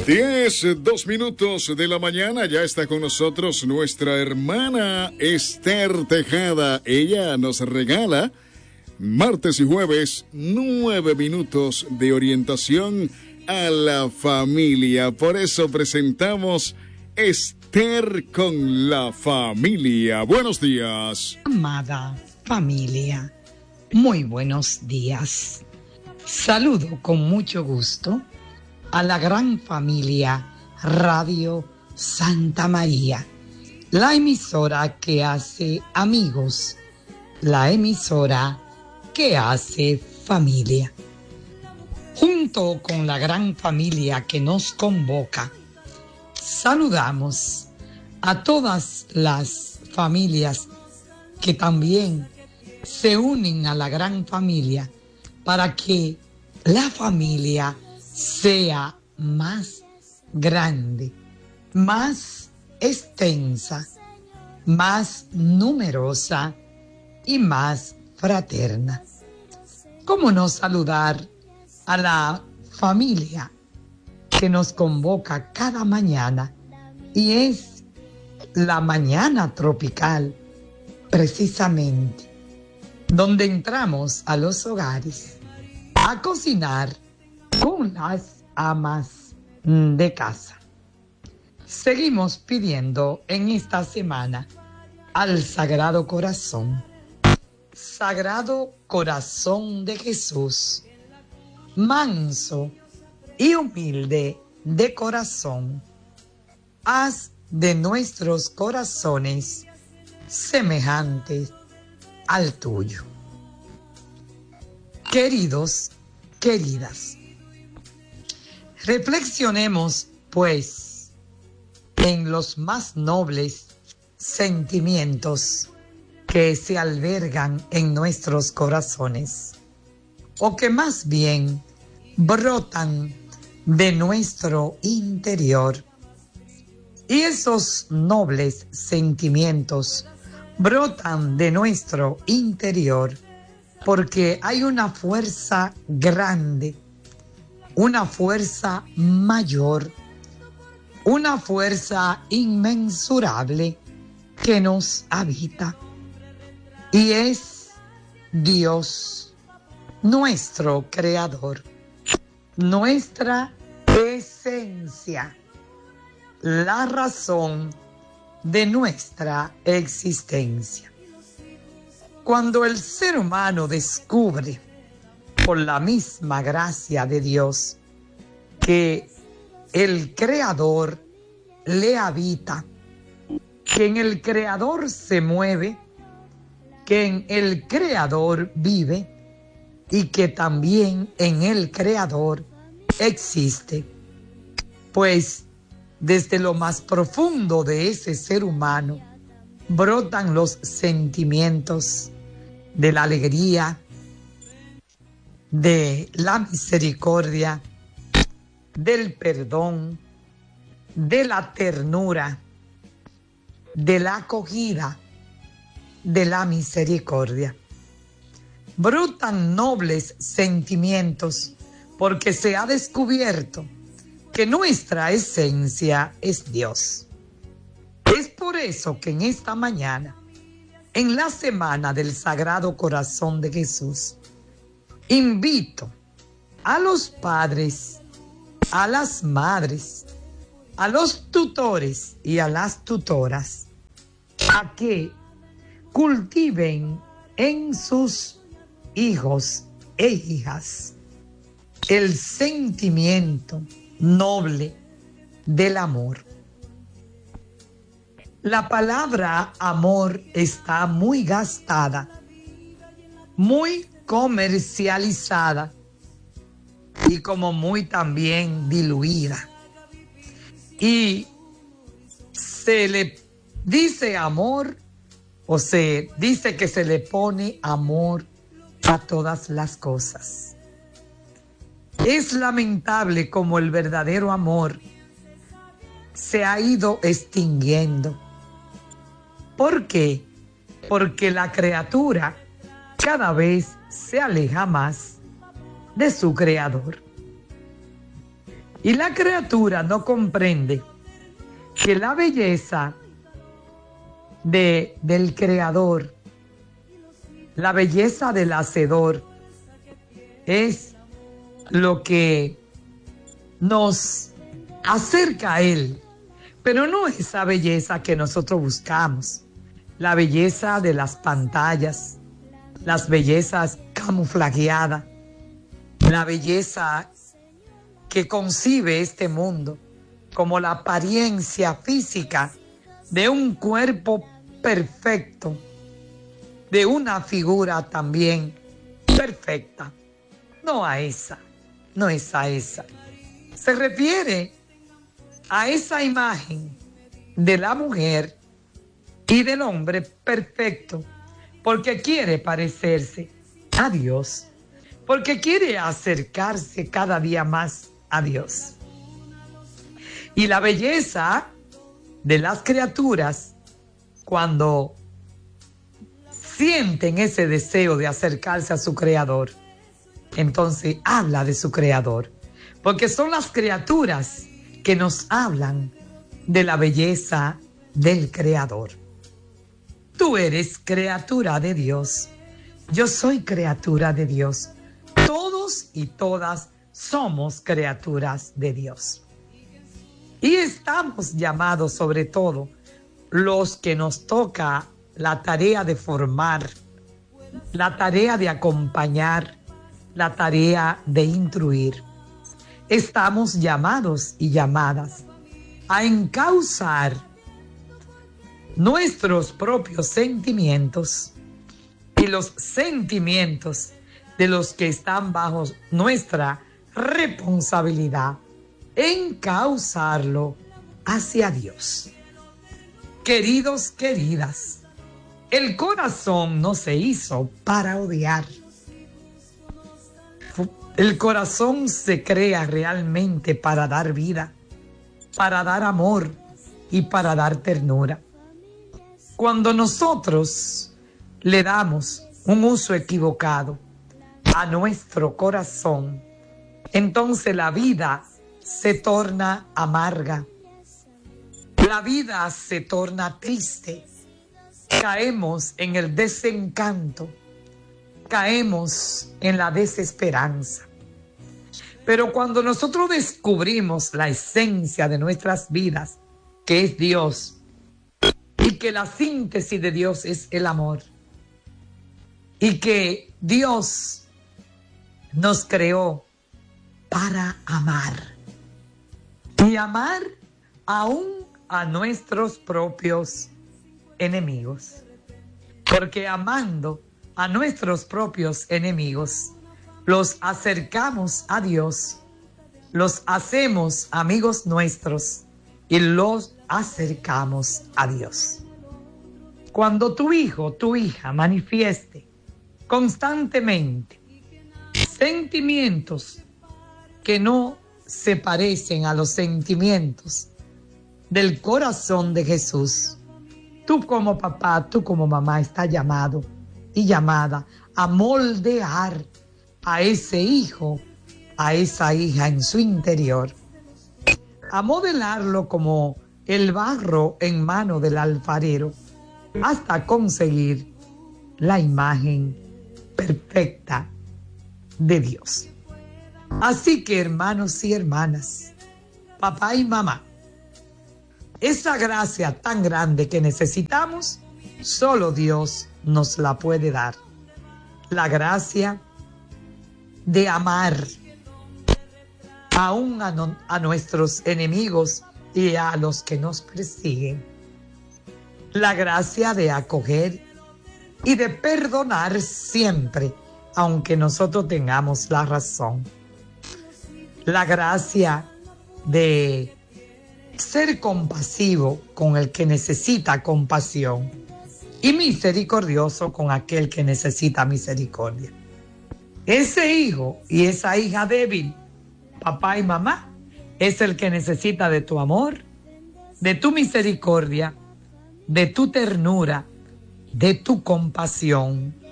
10:02 de la mañana, ya está con nosotros nuestra hermana Esther Tejada. Ella nos regala martes y jueves 9 minutos de orientación a la familia. Por eso presentamos Esther con la familia. Buenos días. Amada familia, muy buenos días. Saludo con mucho gusto a la gran familia Radio Santa María, la emisora que hace amigos, la emisora que hace familia. Junto con la gran familia que nos convoca, saludamos a todas las familias que también se unen a la gran familia para que la familia sea más grande, más extensa, más numerosa y más fraterna. ¿Cómo no saludar a la familia que nos convoca cada mañana? Y es la mañana tropical, precisamente, donde entramos a los hogares a cocinar con las amas de casa. Seguimos pidiendo en esta semana al Sagrado Corazón. Sagrado Corazón de Jesús, manso y humilde de corazón, haz de nuestros corazones semejantes al tuyo. Queridos, queridas, reflexionemos, pues, en los más nobles sentimientos que se albergan en nuestros corazones, o que más bien brotan de nuestro interior. Y esos nobles sentimientos brotan de nuestro interior porque hay una fuerza grande, una fuerza mayor, una fuerza inmensurable que nos habita. Y es Dios, nuestro Creador, nuestra esencia, la razón de nuestra existencia. Cuando el ser humano descubre, por la misma gracia de Dios, que el Creador le habita, que en el Creador se mueve, que en el Creador vive y que también en el Creador existe, pues desde lo más profundo de ese ser humano brotan los sentimientos de la alegría, de la misericordia, del perdón, de la ternura, de la acogida, de la misericordia. Brotan nobles sentimientos porque se ha descubierto que nuestra esencia es Dios. Es por eso que en esta mañana, en la semana del Sagrado Corazón de Jesús, invito a los padres, a las madres, a los tutores y a las tutoras a que cultiven en sus hijos e hijas el sentimiento noble del amor. La palabra amor está muy gastada, muy comercializada y como muy también diluida. Y se le dice amor o se dice que se le pone amor a todas las cosas. Es lamentable como el verdadero amor se ha ido extinguiendo. ¿Por qué? Porque la criatura cada vez se aleja más de su Creador. Y la criatura no comprende que la belleza del creador, la belleza del hacedor, es lo que nos acerca a él, pero no esa belleza que nosotros buscamos, la belleza de las pantallas, las bellezas camuflajeadas, la belleza que concibe este mundo como la apariencia física de un cuerpo perfecto, de una figura también perfecta. No a esa, no es a esa. Se refiere a esa imagen de la mujer y del hombre perfecto, porque quiere parecerse a Dios, porque quiere acercarse cada día más a Dios. Y la belleza de las criaturas, cuando sienten ese deseo de acercarse a su Creador, entonces habla de su Creador, porque son las criaturas que nos hablan de la belleza del Creador. Tú eres criatura de Dios, yo soy criatura de Dios, todos y todas somos criaturas de Dios. Y estamos llamados, sobre todo los que nos toca la tarea de formar, la tarea de acompañar, la tarea de instruir. Estamos llamados y llamadas a encauzar nuestros propios sentimientos y los sentimientos de los que están bajo nuestra responsabilidad, encauzarlo hacia Dios. Queridos, queridas, el corazón no se hizo para odiar. El corazón se crea realmente para dar vida, para dar amor y para dar ternura. Cuando nosotros le damos un uso equivocado a nuestro corazón, entonces la vida se torna amarga, la vida se torna triste, caemos en el desencanto, caemos en la desesperanza. Pero cuando nosotros descubrimos la esencia de nuestras vidas, que es Dios, y que la síntesis de Dios es el amor, y que Dios nos creó para amar, y amar aún a nuestros propios enemigos, porque amando a nuestros propios enemigos, los acercamos a Dios, los hacemos amigos nuestros y los acercamos a Dios. Cuando tu hijo, tu hija manifieste constantemente sentimientos que no se parecen a los sentimientos del corazón de Jesús, tú como papá, tú como mamá estás llamado y llamada a moldear a ese hijo, a esa hija en su interior, a modelarlo como el barro en mano del alfarero, hasta conseguir la imagen perfecta de Dios. Así que, hermanos y hermanas, papá y mamá, esa gracia tan grande que necesitamos, solo Dios nos la puede dar. La gracia de amar aún a nuestros enemigos y a los que nos persiguen. La gracia de acoger y de perdonar siempre, aunque nosotros tengamos la razón. La gracia de ser compasivo con el que necesita compasión y misericordioso con aquel que necesita misericordia. Ese hijo y esa hija débil, papá y mamá, es el que necesita de tu amor, de tu misericordia, de tu ternura, de tu compasión